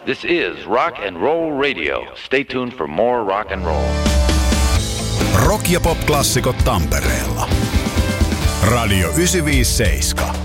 This is Rock and Roll Radio. Stay tuned for more rock and roll. Rock- ja pop-klassikot Tampereella. Radio 957.